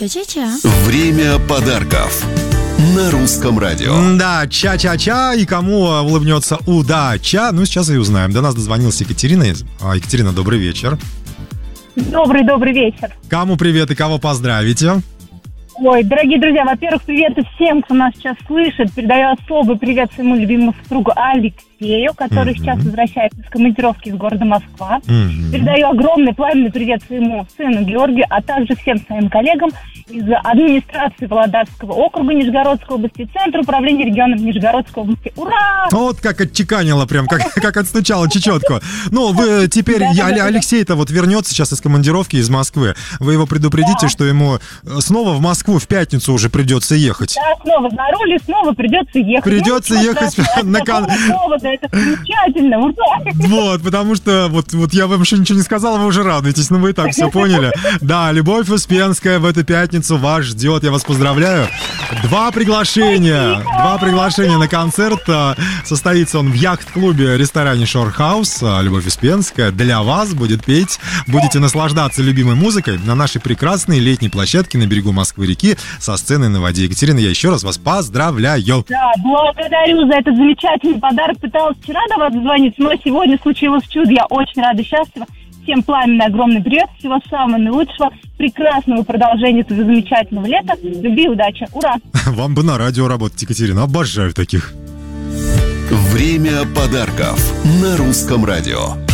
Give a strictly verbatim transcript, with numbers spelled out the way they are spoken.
Ча-ча-ча. Время подарков на русском радио. Да, ча-ча-ча, и кому улыбнется удача? Ну, сейчас и узнаем. До нас дозвонилась Екатерина. Екатерина, добрый вечер. Добрый-добрый вечер. Кому привет и кого поздравите? Ой, дорогие друзья, во-первых, привет всем, кто нас сейчас слышит. Передаю особый привет своему любимому супругу Алексею, который mm-hmm. сейчас возвращается из командировки из города Москва. Mm-hmm. Передаю огромный пламенный привет своему сыну Георгию, а также всем своим коллегам из администрации Володарского округа Нижегородской области, Центра управления регионом Нижегородской области. Ура! Вот как отчеканило прям, как, как отстучало чечетку. Ну, вы теперь, я, Алексей-то вот вернется сейчас из командировки из Москвы. Вы его предупредите, что ему снова в Москву в пятницу уже придется ехать. Да, снова за руль и снова придется ехать. Придется ну, ехать на кон... повода, это замечательно, ура! Вот, потому что вот, вот я вам еще ничего не сказал, вы уже радуетесь, но вы и так все поняли. Да, Любовь Успенская в эту пятницу вас ждет, я вас поздравляю. Два приглашения, два приглашения на концерт. Состоится он в яхт-клубе, ресторане Шорхаус. Любовь Успенская для вас будет петь. Будете наслаждаться любимой музыкой на нашей прекрасной летней площадке на берегу Москвы-реки со сценой на воде. Екатерина, я еще раз вас поздравляю. Да, благодарю за этот замечательный подарок. Пыталась вчера до вас дозвониться, но сегодня случилось чудо. Я очень рада, счастлива. Всем пламенный огромный привет, всего самого наилучшего, прекрасного продолжения этого замечательного лета. Любви и удачи. Ура! Вам бы на радио работать, Екатерина. Обожаю таких. Время подарков на русском радио.